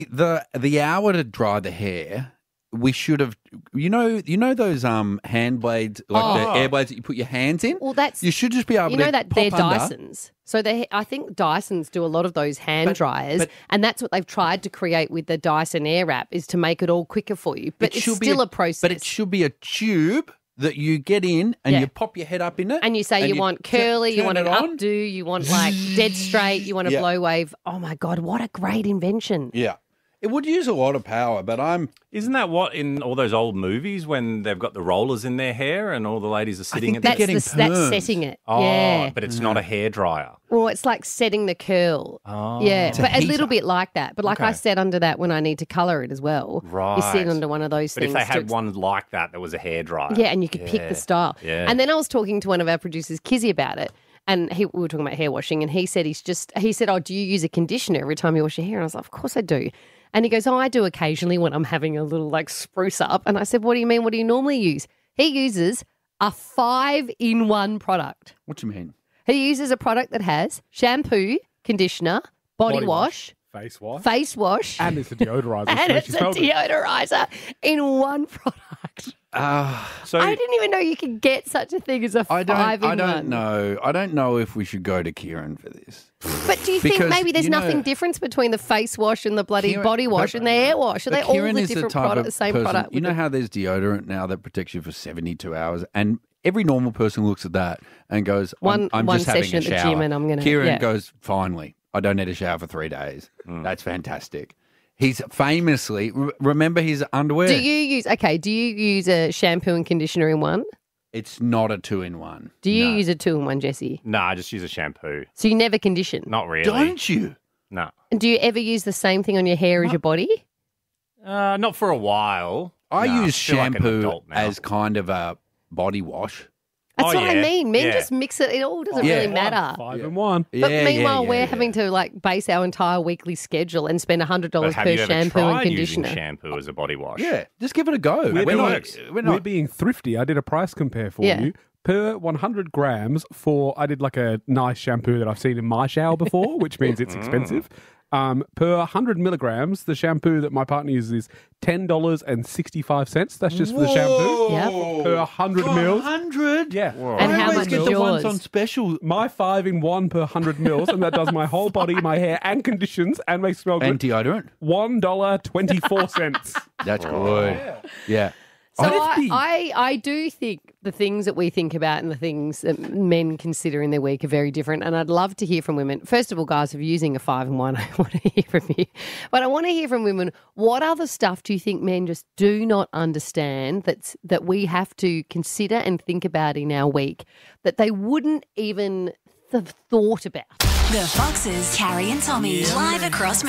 the hour to dry the hair, we should have, you know those hand blades, like the air blades that you put your hands in? Well, that's... You should just be able to that pop they're under. Dysons. So I think Dysons do a lot of those hand dryers, and that's what they've tried to create with the Dyson Airwrap, is to make it all quicker for you. But it's still a process. But it should be a tube that you get in and you pop your head up in it. And you say you want curly, you want an updo, you want like dead straight, you want a blow wave. Oh, my God, what a great invention. Yeah. It would use a lot of power, but Isn't that what in all those old movies when they've got the rollers in their hair and all the ladies are sitting in that's there? that's setting it. Oh, yeah. but it's not a hairdryer. Well, it's like setting the curl. Oh. Yeah, but a little bit like that. But like I set under that when I need to colour it as well. Right. You sit under one of those But things. if they had one like that was a hairdryer. Yeah, and you could pick the style. Yeah. And then I was talking to one of our producers, Kizzy, about it. And we were talking about hair washing, and he said, oh, do you use a conditioner every time you wash your hair? And I was like, of course I do. And he goes, oh, I do occasionally when I'm having a little like spruce up. And I said, what do you mean? What do you normally use? He uses a 5-in-1 product. What do you mean? He uses a product that has shampoo, conditioner, body wash, face wash, and it's a deodorizer. and it's a deodorizer in one product. So I didn't even know you could get such a thing as a 5-in-1. I don't know. I don't know if we should go to Kieran for this. But do you think maybe there's nothing different between the face wash and the bloody body wash and the hair wash? Are they all the different product, the same product? You know how there's deodorant now that protects you for 72 hours, and every normal person looks at that and goes, I'm just having session a at the shower. gym and I'm going to... Kieran goes, finally, I don't need a shower for 3 days. That's fantastic. He's famously, remember his underwear? Do you use a shampoo and conditioner in one? It's not a 2-in-1. Do you use a 2-in-1, Jesse? No, I just use a shampoo. So you never condition? Not really. Don't you? No. And do you ever use the same thing on your hair as your body? Not for a while. I use feel like an shampoo adult now. as kind of a body wash. That's what I yeah, mean. Men yeah. just mix it. It all doesn't really matter. 5-in-1. But meanwhile, we're having to like base our entire weekly schedule and spend $100 But have per you ever shampoo tried and conditioner. using shampoo as a body wash? Yeah, just give it a go. We're being thrifty. I did a price compare for you. Per 100 grams I did like a nice shampoo that I've seen in my shower before, which means it's expensive. Per 100 milligrams, the shampoo that my partner uses is $10.65. That's just for the shampoo. Yep. Per 100 mils. 100? Yeah. And how much get is the ones yours? on special. My 5-in-1 per 100 mils, and that does my whole body, my hair, and conditions, and makes it smell good. And deodorant? $1.24. That's good. Yeah. So I do think the things that we think about and the things that men consider in their week are very different. And I'd love to hear from women. First of all, guys, if you're using a 5-in-1, I want to hear from you. But I want to hear from women. What other stuff do you think men just do not understand that we have to consider and think about in our week that they wouldn't even have thought about? The Foxes, Carrie and Tommy, live across